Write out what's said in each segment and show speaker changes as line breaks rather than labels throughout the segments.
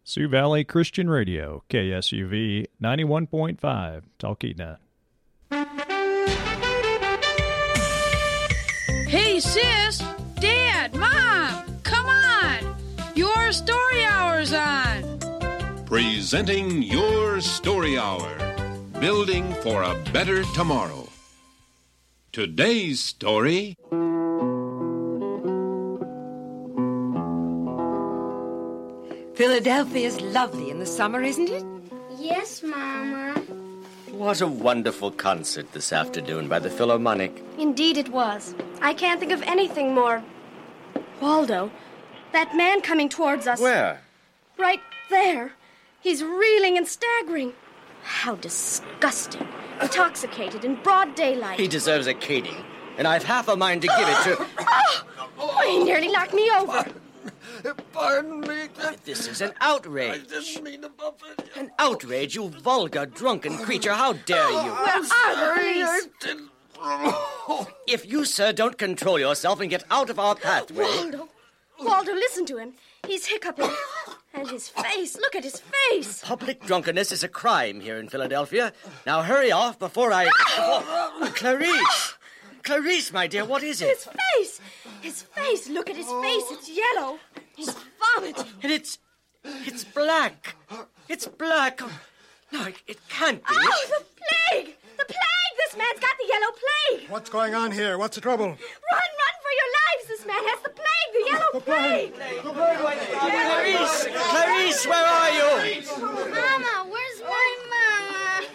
Sioux Valley Christian Radio, KSUV 91.5, Talkeetna.
Hey, sis, Dad, Mom, come on. Your Story Hour's on.
Presenting Your Story Hour, building for a better tomorrow. Today's story...
Philadelphia's lovely in the summer, isn't it?
Yes, Mama.
What a wonderful concert this afternoon by the Philharmonic.
Indeed it was. I can't think of anything more. Waldo, that man coming towards us.
Where?
Right there. He's reeling and staggering. How disgusting. Intoxicated in broad daylight.
He deserves a caning, and I've half a mind to give it to...
Oh, he nearly knocked me over.
Pardon me. This is an outrage. I didn't mean to bump it. An outrage, you vulgar, drunken creature. How dare you?
Where are the police?
If you, sir, don't control yourself and get out of our pathway...
Waldo, listen to him. He's hiccuping. And his face. Look at his face.
Public drunkenness is a crime here in Philadelphia. Now hurry off before I... Clarice! Clarice, my dear, what is it?
His face! His face! Look at his face. It's yellow. He's vomiting.
And it's black. It's black. No, it can't be.
Oh, the plague! The plague! This man's got the yellow plague.
What's going on here? What's the trouble?
Run for your lives! This man has the plague, the yellow plague.
Clarice! Clarice, where are you?
Mama, where's my mama?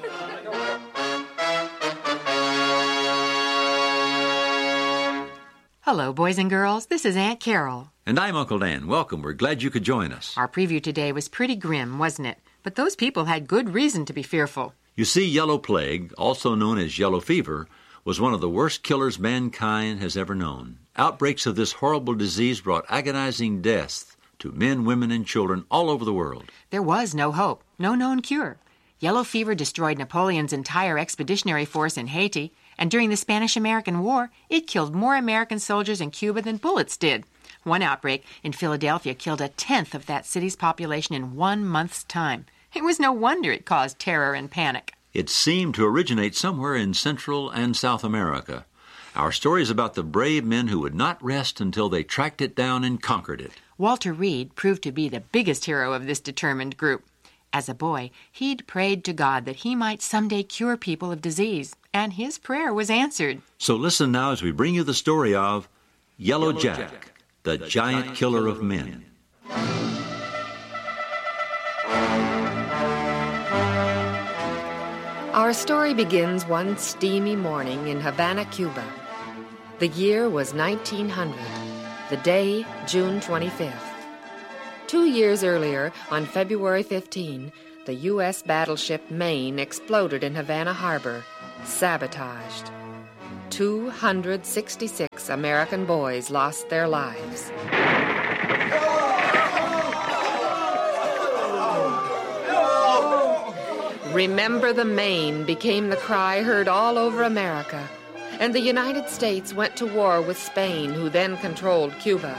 Hello, boys and girls. This is Aunt Carol.
And I'm Uncle Dan. Welcome. We're glad you could join us.
Our preview today was pretty grim, wasn't it? But those people had good reason to be fearful.
You see, yellow plague, also known as yellow fever, was one of the worst killers mankind has ever known. Outbreaks of this horrible disease brought agonizing deaths to men, women, and children all over the world.
There was no hope, no known cure. Yellow fever destroyed Napoleon's entire expeditionary force in Haiti, and during the Spanish-American War, it killed more American soldiers in Cuba than bullets did. One outbreak in Philadelphia killed 1/10 of that city's population in 1 month's time. It was no wonder it caused terror and panic.
It seemed to originate somewhere in Central and South America. Our story is about the brave men who would not rest until they tracked it down and conquered it.
Walter Reed proved to be the biggest hero of this determined group. As a boy, he'd prayed to God that he might someday cure people of disease, and his prayer was answered.
So listen now as we bring you the story of Yellow Jack, the giant killer of men.
Our story begins one steamy morning in Havana, Cuba. The year was 1900. The day, June 25th. 2 years earlier, on February 15, the U.S. battleship Maine exploded in Havana Harbor, sabotaged. 266 American boys lost their lives. Remember the Maine became the cry heard all over America, and the United States went to war with Spain, who then controlled Cuba.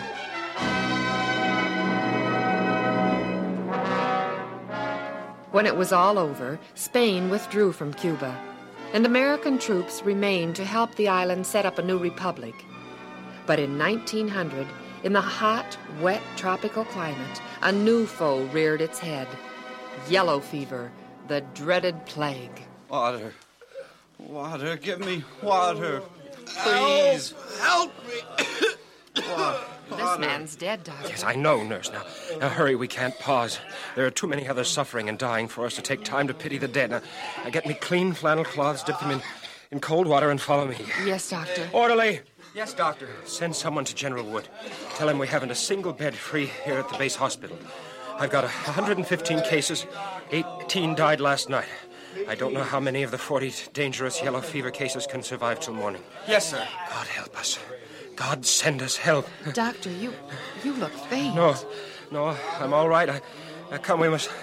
When it was all over, Spain withdrew from Cuba, and American troops remained to help the island set up a new republic. But in 1900, in the hot, wet tropical climate, a new foe reared its head. Yellow fever, the dreaded plague.
Water. Water. Give me water. Please.
Help me.
This man's dead, Doctor.
Yes, I know, nurse. Now hurry. We can't pause. There are too many others suffering and dying for us to take time to pity the dead. Now get me clean flannel cloths, dip them in cold water, and follow me.
Yes, Doctor.
Orderly.
Yes, Doctor.
Send someone to General Wood. Tell him we haven't a single bed free here at the base hospital. I've got 115 cases. 18 died last night. I don't know how many of the 40 dangerous yellow fever cases can survive till morning.
Yes, sir.
God help us. God send us help.
Doctor, you look faint.
No, I'm all right. I come, we must...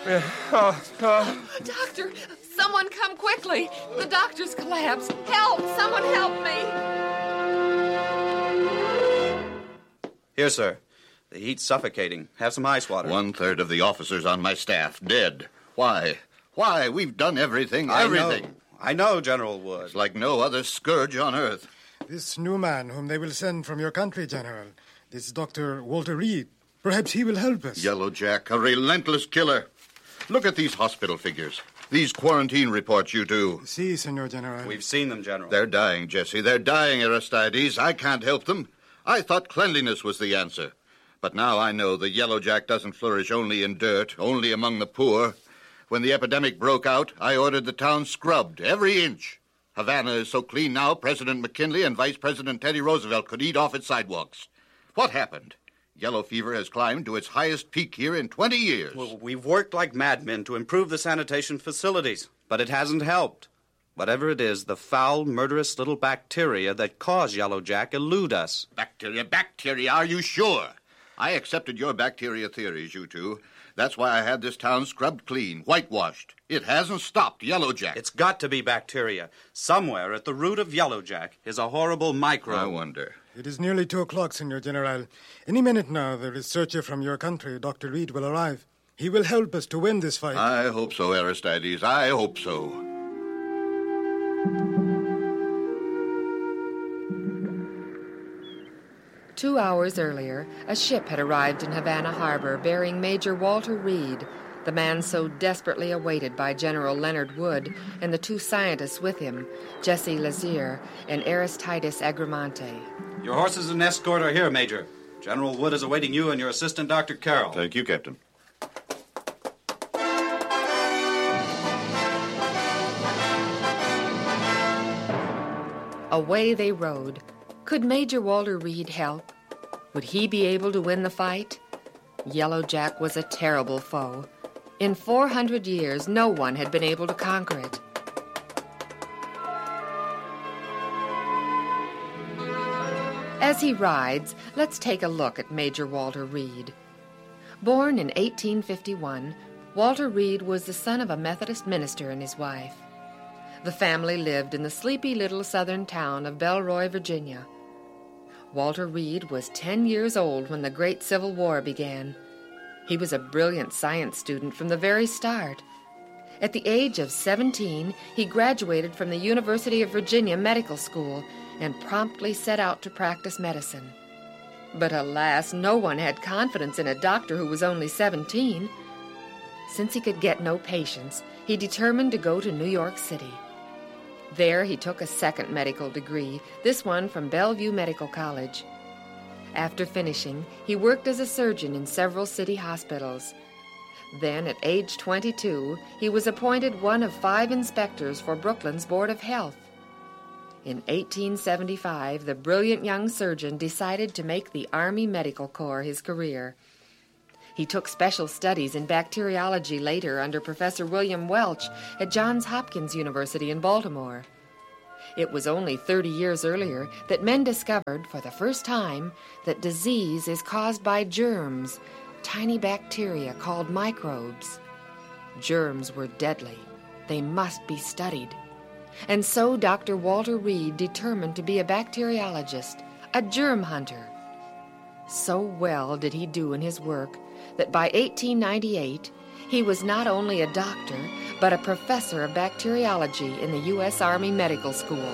Doctor, someone come quickly. The doctor's collapsed. Help! Someone help me!
Here, sir. The heat's suffocating. Have some ice water.
1/3 of the officers on my staff dead. Why? Why? We've done everything.
I know, General Wood.
It's like no other scourge on earth.
This new man whom they will send from your country, General, this Dr. Walter Reed, perhaps he will help us.
Yellow Jack, a relentless killer. Look at these hospital figures. These quarantine reports you do.
Si, Senor General.
We've seen them, General.
They're dying, Jesse. They're dying, Aristides. I can't help them. I thought cleanliness was the answer. But now I know the Yellow Jack doesn't flourish only in dirt, only among the poor. When the epidemic broke out, I ordered the town scrubbed, every inch. Havana is so clean now, President McKinley and Vice President Teddy Roosevelt could eat off its sidewalks. What happened? Yellow fever has climbed to its highest peak here in 20 years.
Well, we've worked like madmen to improve the sanitation facilities, but it hasn't helped. Whatever it is, the foul, murderous little bacteria that cause Yellow Jack elude us.
Bacteria, are you sure? I accepted your bacteria theories, you two. That's why I had this town scrubbed clean, whitewashed. It hasn't stopped Yellow Jack.
It's got to be bacteria. Somewhere at the root of Yellow Jack is a horrible microbe.
I wonder.
It is nearly 2 o'clock, Senor General. Any minute now, the researcher from your country, Dr. Reed, will arrive. He will help us to win this fight.
I hope so, Aristides. I hope so.
Two hours earlier, a ship had arrived in Havana Harbor bearing Major Walter Reed, the man so desperately awaited by General Leonard Wood and the 2 scientists with him, Jesse Lazier and Aristides Agramante.
Your horses and escort are here, Major. General Wood is awaiting you and your assistant, Dr. Carroll.
Thank you, Captain.
Away they rode. Could Major Walter Reed help? Would he be able to win the fight? Yellow Jack was a terrible foe. In 400 years, no one had been able to conquer it. As he rides, let's take a look at Major Walter Reed. Born in 1851, Walter Reed was the son of a Methodist minister and his wife. The family lived in the sleepy little southern town of Belroy, Virginia. Walter Reed was 10 years old when the Great Civil War began. He was a brilliant science student from the very start. At the age of 17, he graduated from the University of Virginia Medical School and promptly set out to practice medicine. But alas, no one had confidence in a doctor who was only 17. Since he could get no patients, he determined to go to New York City. There he took a second medical degree, this one from Bellevue Medical College. After finishing, he worked as a surgeon in several city hospitals. Then, at age 22, he was appointed one of 5 inspectors for Brooklyn's Board of Health. In 1875, the brilliant young surgeon decided to make the Army Medical Corps his career. He took special studies in bacteriology later under Professor William Welch at Johns Hopkins University in Baltimore. It was only 30 years earlier that men discovered for the first time that disease is caused by germs, tiny bacteria called microbes. Germs were deadly. They must be studied. And so Dr. Walter Reed determined to be a bacteriologist, a germ hunter. So well did he do in his work that by 1898, he was not only a doctor, but a professor of bacteriology in the U.S. Army Medical School.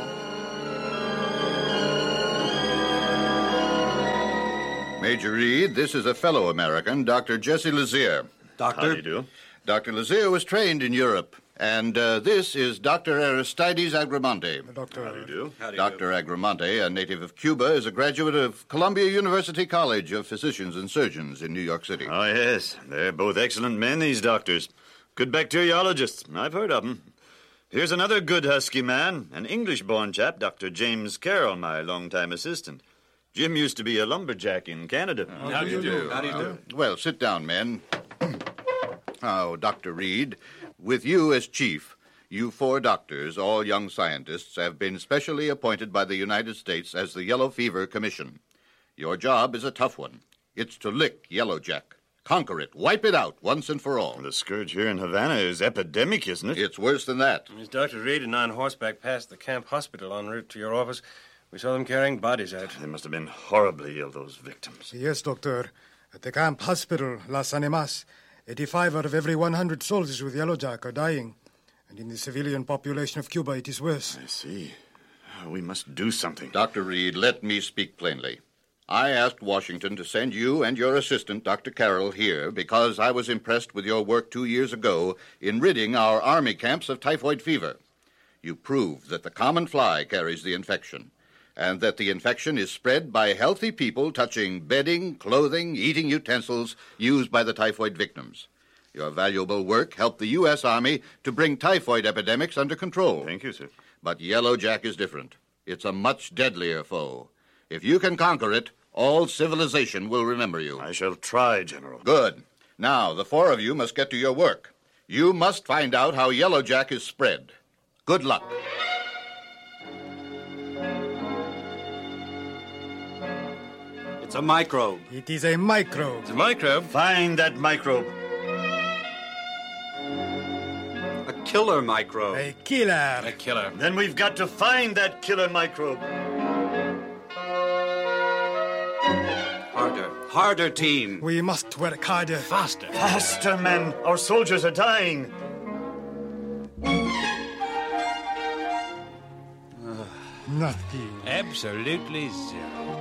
Major Reed, this is a fellow American, Dr. Jesse Lazier.
Doctor?
How do you do? Dr. Lazier was trained in Europe. And this is Dr. Aristides Agramante.
Doctor.
How do you do? Dr. Agramante, a native of Cuba, is a graduate of Columbia University College of Physicians and Surgeons in New York City.
Oh, yes. They're both excellent men, these doctors. Good bacteriologists. I've heard of them. Here's another good husky man, an English-born chap, Dr. James Carroll, my longtime assistant. Jim used to be a lumberjack in Canada.
How do you do? How do you do? Well, sit down, men. Now, Dr. Reed, with you as chief, you 4 doctors, all young scientists, have been specially appointed by the United States as the Yellow Fever Commission. Your job is a tough one. It's to lick Yellow Jack. Conquer it. Wipe it out once and for all.
The scourge here in Havana is epidemic, isn't it?
It's worse than that.
As Dr. Reed and I on horseback passed the camp hospital en route to your office, we saw them carrying bodies out.
They must have been horribly ill, those victims.
Yes, Doctor. At the camp hospital, Las Animas, 85 out of every 100 soldiers with Yellow Jack are dying. And in the civilian population of Cuba, it is worse.
I see. We must do something.
Dr. Reed, let me speak plainly. I asked Washington to send you and your assistant, Dr. Carroll, here because I was impressed with your work 2 years ago in ridding our Army camps of typhoid fever. You proved that the common fly carries the infection, and that the infection is spread by healthy people touching bedding, clothing, eating utensils used by the typhoid victims. Your valuable work helped the U.S. Army to bring typhoid epidemics under control.
Thank you, sir.
But Yellow Jack is different. It's a much deadlier foe. If you can conquer it, all civilization will remember you.
I shall try, General.
Good. Now, the 4 of you must get to your work. You must find out how Yellow Jack is spread. Good luck.
It's a microbe.
It is a microbe.
It's a microbe?
Find that microbe.
A killer microbe.
A killer.
A killer.
Then we've got to find that killer microbe.
Harder. Harder, team.
We must work harder.
Faster.
Faster, men. Our soldiers are dying.
Nothing.
Absolutely zero.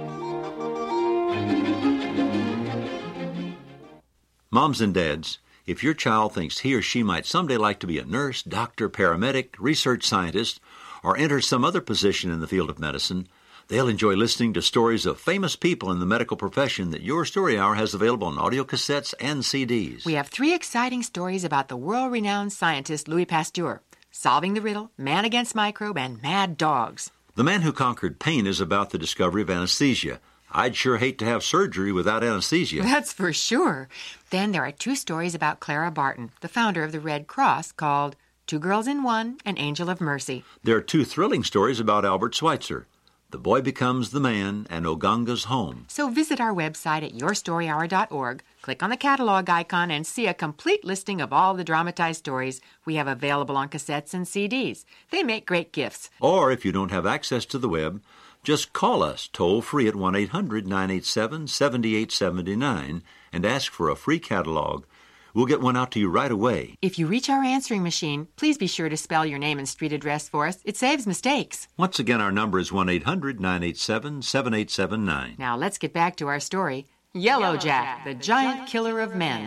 Moms and dads, if your child thinks he or she might someday like to be a nurse, doctor, paramedic, research scientist, or enter some other position in the field of medicine, they'll enjoy listening to stories of famous people in the medical profession that Your Story Hour has available on audio cassettes and CDs.
We have 3 exciting stories about the world-renowned scientist Louis Pasteur, Solving the Riddle, Man Against Microbe, and Mad Dogs.
The Man Who Conquered Pain is about the discovery of anesthesia. I'd sure hate to have surgery without anesthesia.
That's for sure. Then there are 2 stories about Clara Barton, the founder of the Red Cross, called 2 Girls in One, An Angel of Mercy.
There are 2 thrilling stories about Albert Schweitzer, The Boy Becomes the Man, and Oganga's Home.
So visit our website at yourstoryhour.org, click on the catalog icon, and see a complete listing of all the dramatized stories we have available on cassettes and CDs. They make great gifts.
Or if you don't have access to the web, just call us toll-free at 1-800-987-7879 and ask for a free catalog. We'll get one out to you right away.
If you reach our answering machine, please be sure to spell your name and street address for us. It saves mistakes.
Once again, our number is 1-800-987-7879.
Now let's get back to our story, Yellow Jack, the giant killer of men.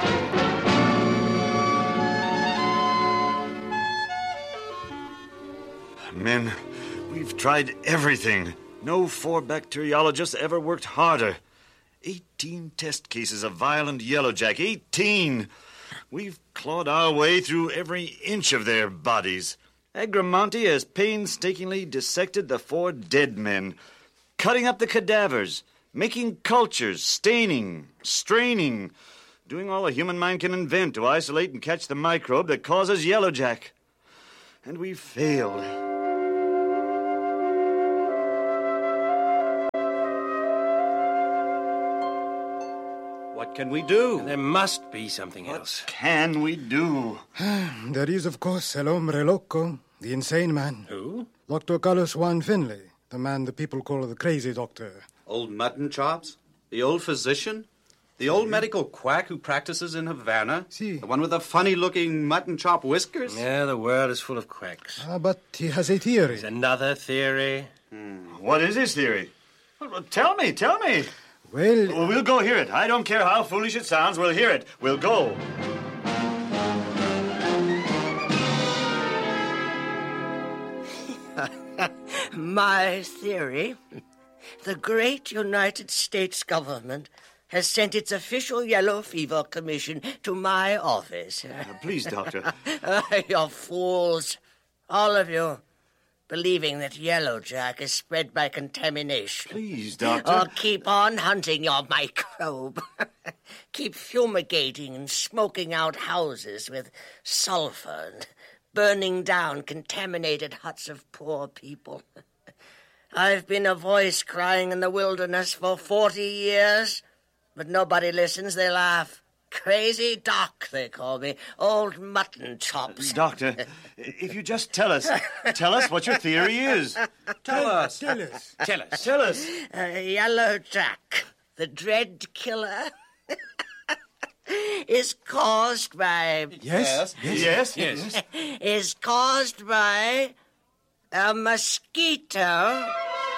Men, we've tried everything. No 4 bacteriologists ever worked harder. 18 test cases of violent Yellow Jack. 18! We've clawed our way through every inch of their bodies. Agramonte has painstakingly dissected the 4 dead men, cutting up the cadavers, making cultures, staining, straining, doing all a human mind can invent to isolate and catch the microbe that causes Yellow Jack. And we've failed.
What can we do? There must be something else.
What can we do?
There is, of course, El Hombre Loco, the insane man.
Who?
Dr. Carlos Juan Finlay, the man the people call the crazy doctor.
Old mutton chops? The old physician? The old medical quack who practices in Havana?
Si.
The one with the funny-looking mutton chop whiskers?
Yeah, the world is full of quacks.
But he has a theory.
There's another theory.
What is his theory? Well, tell me.
Well,
We'll go hear it. I don't care how foolish it sounds. We'll hear it. We'll go.
My theory, the great United States government has sent its official yellow fever commission to my office.
Please, Doctor.
You're fools, all of you, believing that Yellow Jack is spread by contamination.
Please, Doctor.
Or keep on hunting your microbe. Keep fumigating and smoking out houses with sulfur and burning down contaminated huts of poor people. I've been a voice crying in the wilderness for 40 years, but nobody listens. They laugh. Crazy Doc, they call me. Old mutton chops.
Doctor, if you just tell us what your theory is.
Tell us.
Tell us.
Tell us.
Tell us.
Yellow Jack, the dread killer, is caused by...
Yes?
is caused by a mosquito.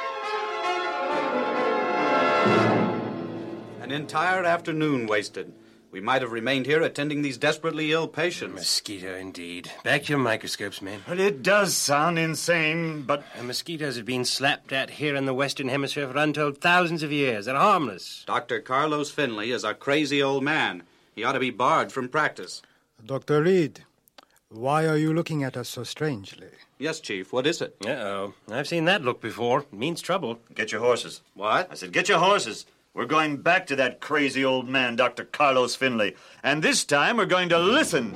An entire afternoon wasted. We might have remained here attending these desperately ill patients.
Mosquito, indeed. Back to your microscopes, men.
Well, it does sound insane, but...
Mosquitoes have been slapped at here in the Western Hemisphere for untold thousands of years. They're harmless.
Dr. Carlos Finley is a crazy old man. He ought to be barred from practice.
Dr. Reed, why are you looking at us so strangely?
Yes, Chief, what is it?
Uh-oh. I've seen that look before. It means trouble.
Get your horses.
What?
I said, get your horses. We're going back to that crazy old man, Dr. Carlos Finley. And this time we're going to listen.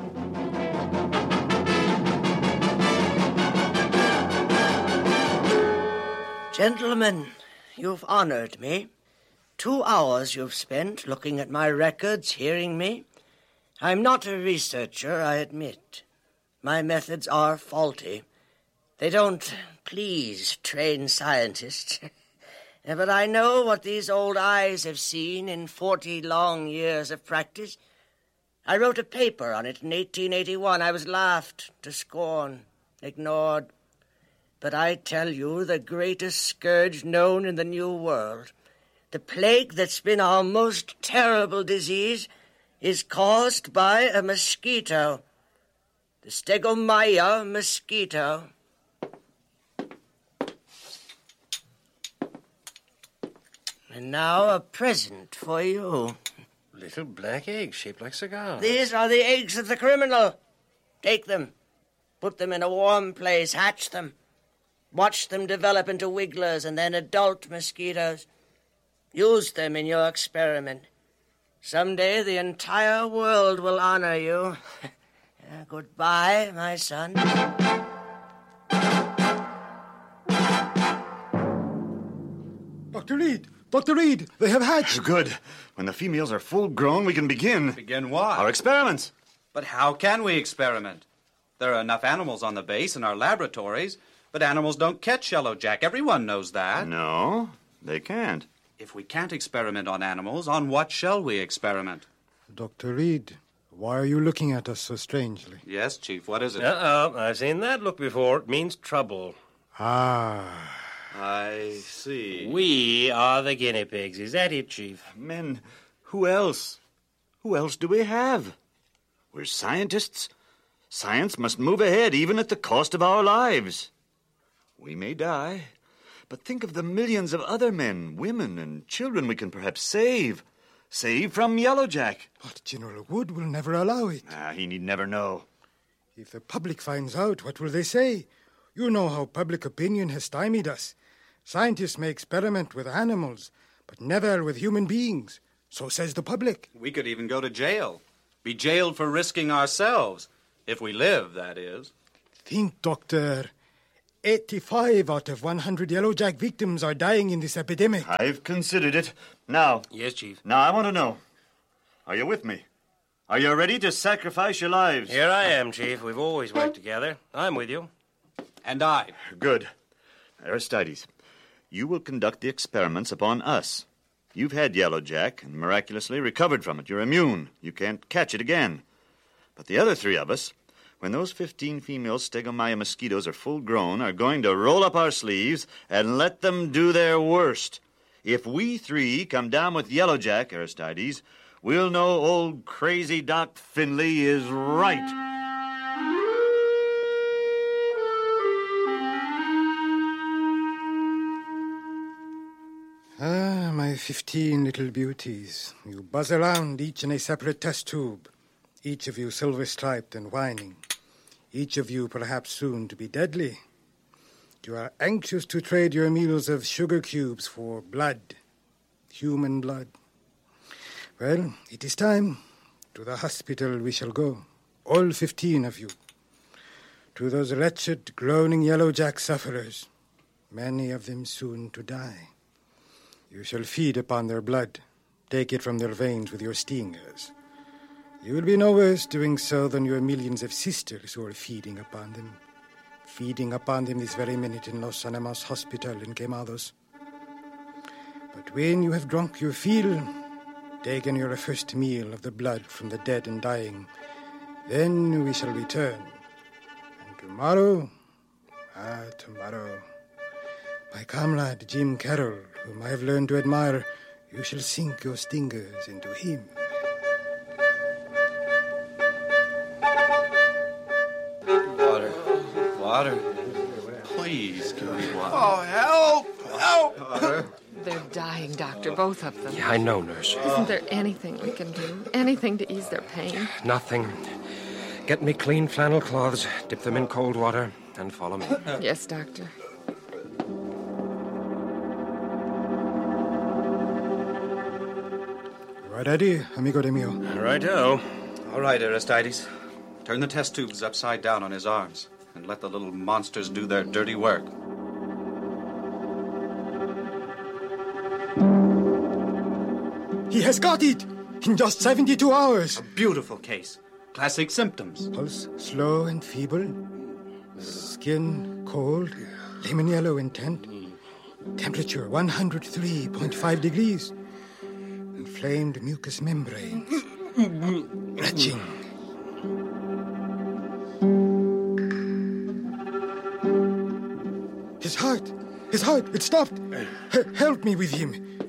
Gentlemen, you've honored me. 2 hours you've spent looking at my records, hearing me. I'm not a researcher, I admit. My methods are faulty. They don't please trained scientists. But I know what these old eyes have seen in 40 long years of practice. I wrote a paper on it in 1881. I was laughed to scorn, ignored. But I tell you, the greatest scourge known in the New World, the plague that's been our most terrible disease, is caused by a mosquito. The Stegomyia mosquito. And now a present for you.
Little black eggs shaped like cigars.
These are the eggs of the criminal. Take them. Put them in a warm place. Hatch them. Watch them develop into wigglers and then adult mosquitoes. Use them in your experiment. Someday the entire world will honor you. Goodbye, my son.
Dr. Reed! Dr. Reed! They have hatched!
Good. When the females are full grown, we can begin.
Begin what?
Our experiments.
But how can we experiment? There are enough animals on the base in our laboratories, but animals don't catch yellow jack. Everyone knows that.
No, they can't.
If we can't experiment on animals, on what shall we experiment?
Dr. Reed, why are you looking at us so strangely?
Yes, Chief, what is it?
Uh-oh, I've seen that look before. It means trouble.
Ah.
I see.
We are the guinea pigs. Is that it, Chief?
Men, who else? Who else do we have? We're scientists. Science must move ahead, even at the cost of our lives. We may die, but think of the millions of other men, women, and children we can perhaps save. Save from Yellow Jack.
But General Wood will never allow it.
He need never know.
If the public finds out, what will they say? You know how public opinion has stymied us. Scientists may experiment with animals, but never with human beings. So says the public.
We could even go to jail. Be jailed for risking ourselves. If we live, that is.
Think, Doctor. 85 out of 100 Yellow Jack victims are dying in this epidemic.
I've considered it. Now.
Yes, Chief.
Now, I want to know. Are you with me? Are you ready to sacrifice your lives?
Here I am, Chief. We've always worked together. I'm with you.
And I.
Good. Aristides, you will conduct the experiments upon us. You've had Yellow Jack and miraculously recovered from it. You're immune. You can't catch it again. But the other 3 of us, when those 15 female Stegomyia mosquitoes are full grown, are going to roll up our sleeves and let them do their worst. If we 3 come down with Yellow Jack, Aristides, we'll know old crazy Doc Finley is right.
Ah, my 15 little beauties. You buzz around, each in a separate test tube. Each of you silver-striped and whining. Each of you perhaps soon to be deadly. You are anxious to trade your meals of sugar cubes for blood. Human blood. Well, it is time. To the hospital we shall go. All 15 of you. To those wretched, groaning Yellow Jack sufferers. Many of them soon to die. You shall feed upon their blood. Take it from their veins with your stingers. You will be no worse doing so than your millions of sisters who are feeding upon them. Feeding upon them this very minute in Los Animas Hospital in Quemados. But when you have drunk your fill, taken your first meal of the blood from the dead and dying. Then we shall return. And tomorrow, tomorrow, my comrade Jim Carroll, whom I have learned to admire, you shall sink your stingers into him.
Water. Please, give me water.
Oh, help!
They're dying, Doctor, both of them.
Yeah, I know, nurse.
Isn't there anything we can do? Anything to ease their pain?
Nothing. Get me clean flannel cloths, dip them in cold water, and follow me.
Yes, Doctor.
Ready, amigo de mio?
Righto.
All right, Aristides. Turn the test tubes upside down on his arms and let the little monsters do their dirty work.
He has got it! In just 72 hours!
A beautiful case. Classic symptoms.
Pulse slow and feeble. Skin cold, lemon yellow in tint. Temperature 103.5 degrees. Inflamed mucous membranes. Retching. His heart, it stopped. Help me with him.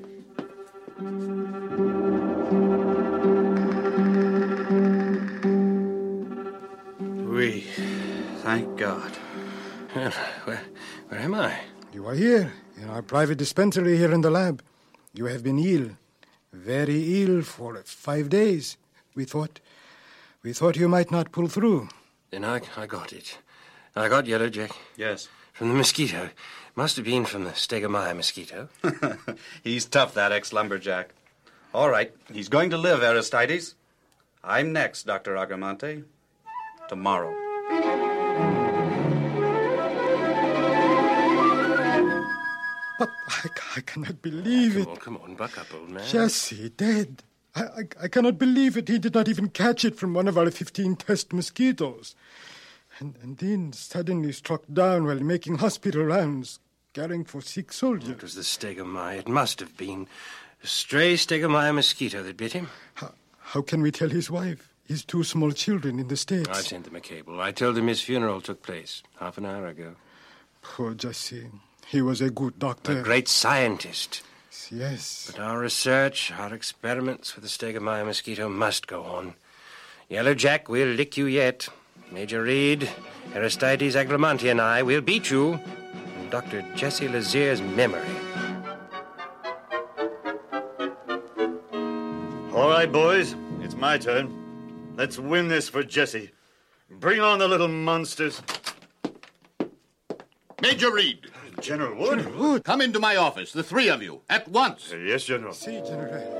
Thank God.
Where am I?
You are here, in our private dispensary here in the lab. You have been ill, very ill for 5 days. We thought you might not pull through.
Then I got it. I got Yellow Jack.
Yes.
From the mosquito. Must have been from the Stegomyia mosquito.
He's tough, that ex-lumberjack. All right, he's going to live, Aristides. I'm next, Dr. Agramonte. Tomorrow.
But I cannot believe it.
Come on, buck up, old man.
Jesse, dead. I cannot believe it. He did not even catch it from one of our 15 test mosquitoes. And then suddenly struck down while making hospital rounds, caring for sick soldiers.
It was the Stegomyia. It must have been a stray Stegomyia mosquito that bit him.
How can we tell his wife? His 2 small children in the States.
I've sent them a cable. I told them his funeral took place half an hour ago.
Poor Jesse. He was a good doctor.
A great scientist.
Yes.
But our research, our experiments with the Stegomyia mosquito must go on. Yellow Jack, we'll lick you yet. Major Reed, Aristides Agramonte and I will beat you in Dr. Jesse Lazier's memory.
All right, boys. It's my turn. Let's win this for Jesse. Bring on the little monsters.
Major Reed.
General Wood.
Come into my office, the 3 of you, at once.
Yes, General.
Si, General.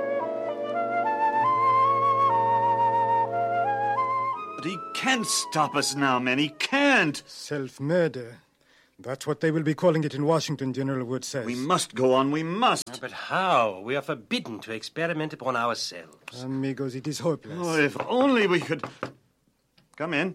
But he can't stop us now, man. He can't.
Self-murder. That's what they will be calling it in Washington, General Wood says.
We must go on. We must.
But how? We are forbidden to experiment upon ourselves.
Amigos, it is hopeless.
Oh, if only we could... Come in.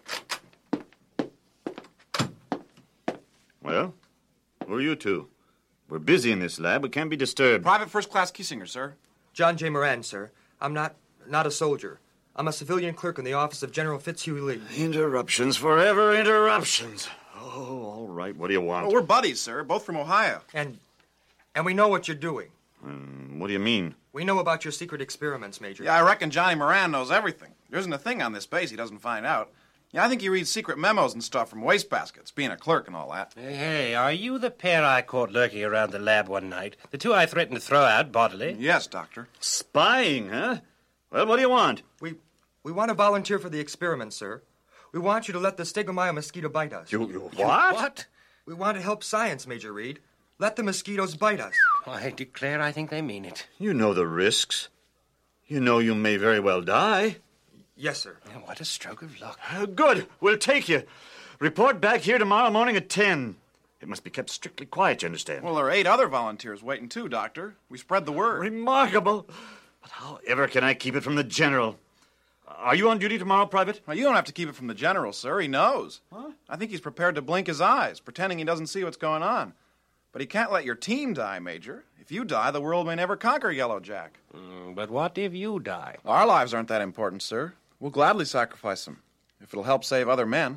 Well, who are you two? We're busy in this lab. We can't be disturbed.
Private First Class Kissinger, sir.
John J. Moran, sir. I'm not a soldier. I'm a civilian clerk in the office of General Fitzhugh Lee.
Interruptions, forever interruptions. Oh, all right. What do you want?
Well, we're buddies, sir. Both from Ohio.
And we know what you're doing.
What do you mean?
We know about your secret experiments, Major.
Yeah, I reckon Johnny Moran knows everything. There isn't a thing on this base he doesn't find out. Yeah, I think he reads secret memos and stuff from wastebaskets, being a clerk and all that.
Hey, are you the pair I caught lurking around the lab one night? The 2 I threatened to throw out bodily?
Yes, Doctor.
Spying, huh? Well, what do you want?
We want to volunteer for the experiment, sir. We want you to let the Stegomyia mosquito bite us.
You what?
What?
We want to help science, Major Reed. Let the mosquitoes bite us.
I declare I think they mean it.
You know the risks. You know you may very well die.
Yes, sir.
What a stroke of luck.
Good. We'll take you. Report back here tomorrow morning at 10. It must be kept strictly quiet, you understand?
Well, there are 8 other volunteers waiting, too, Doctor. We spread the word.
Remarkable. But however can I keep it from the General? Are you on duty tomorrow, Private?
Well, you don't have to keep it from the General, sir. He knows.
What?
I think he's prepared to blink his eyes, pretending he doesn't see what's going on. But he can't let your team die, Major. If you die, the world may never conquer Yellow Jack.
But what if you die?
Our lives aren't that important, sir. We'll gladly sacrifice them, if it'll help save other men.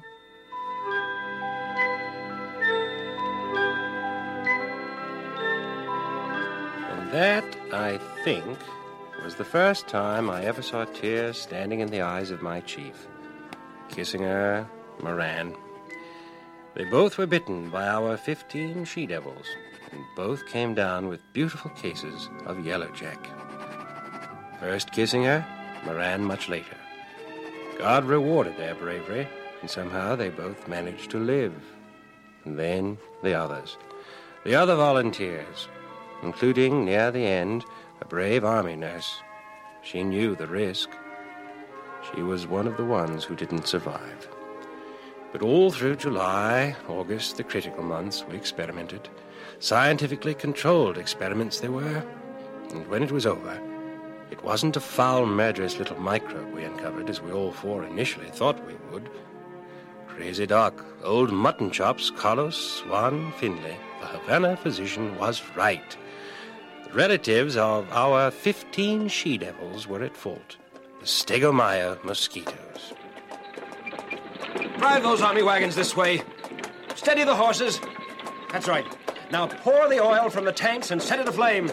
And that, I think, was the first time I ever saw tears standing in the eyes of my chief. Kissinger, Moran. They both were bitten by our 15 she-devils, and both came down with beautiful cases of Yellow Jack. First Kissinger, Moran much later. God rewarded their bravery, and somehow they both managed to live. And then the others. The other volunteers, including, near the end, a brave army nurse. She knew the risk. She was one of the ones who didn't survive. But all through July, August, the critical months, we experimented. Scientifically controlled experiments they were. And when it was over, it wasn't a foul, murderous little microbe we uncovered, as we all four initially thought we would. Crazy Doc, old mutton chops, Carlos Swan Finley, the Havana physician, was right. The relatives of our 15 she-devils were at fault. The Stegomyia mosquitoes. Drive those army wagons this way. Steady the horses. That's right. Now pour the oil from the tanks and set it aflame.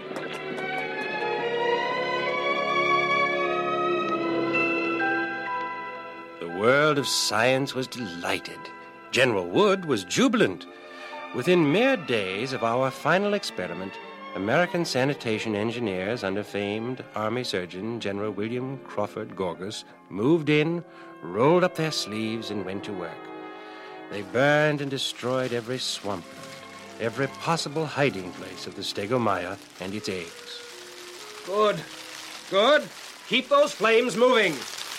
The world of science was delighted. General Wood was jubilant. Within mere days of our final experiment, American sanitation engineers under famed Army surgeon General William Crawford Gorgas moved in, rolled up their sleeves, and went to work. They burned and destroyed every swamp, every possible hiding place of the Stegomyia and its eggs. Good. Good. Keep those flames moving.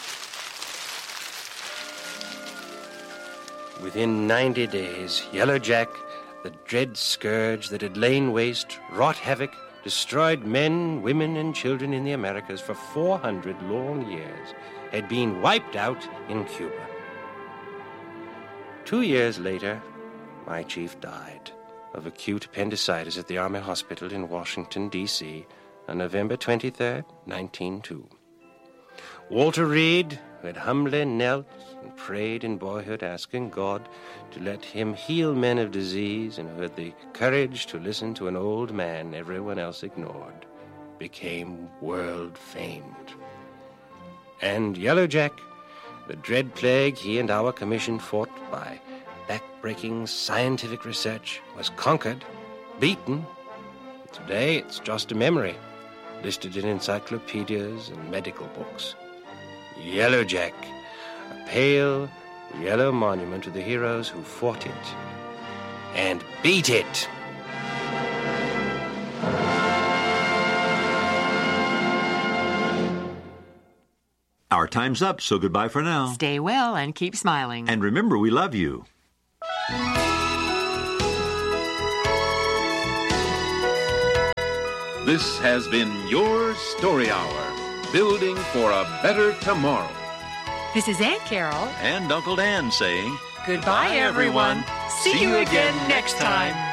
Within 90 days, Yellow Jack, the dread scourge that had lain waste, wrought havoc, destroyed men, women, and children in the Americas for 400 long years, had been wiped out in Cuba. 2 years later, my chief died of acute appendicitis at the Army Hospital in Washington, D.C. on November 23, 1902. Walter Reed, who had humbly knelt and prayed in boyhood, asking God to let him heal men of disease, and who had the courage to listen to an old man everyone else ignored, became world-famed. And Yellow Jack, the dread plague he and our commission fought by back-breaking scientific research, was conquered, beaten. Today it's just a memory, listed in encyclopedias and medical books. Yellow Jack, a pale yellow monument to the heroes who fought it and beat it.
Our time's up, so goodbye for now.
Stay well and keep smiling.
And remember, we love you.
This has been your Story Hour, building for a better tomorrow.
This is Aunt Carol
and Uncle Dan saying,
goodbye, everyone. See you again next time.